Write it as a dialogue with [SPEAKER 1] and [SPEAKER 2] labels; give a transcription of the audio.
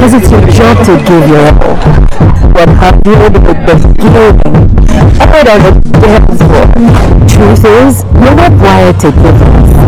[SPEAKER 1] because it's your job to give your all. What have you with the giving? I don't know what for. Truth is, you're not wired to give.